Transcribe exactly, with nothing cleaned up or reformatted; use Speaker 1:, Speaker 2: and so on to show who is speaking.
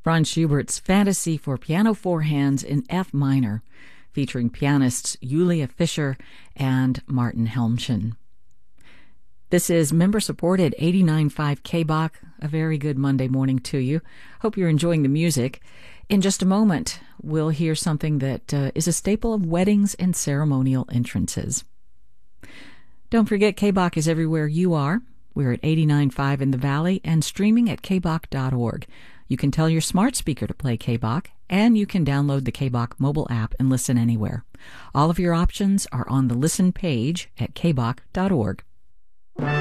Speaker 1: Franz Schubert's Fantasy for Piano Four Hands in F minor, featuring pianists Julia Fischer and Martin Helmchen. This is member-supported eighty-nine point five K B O C. A very good Monday morning to you. Hope you're enjoying the music. In just a moment, we'll hear something that uh, is a staple of weddings and ceremonial entrances. Don't forget, K B O C is everywhere you are. We're at eighty-nine point five in the Valley and streaming at k b o c dot org. You can tell your smart speaker to play K B O C, and you can download the K B O C mobile app and listen anywhere. All of your options are on the Listen page at k b o c dot org.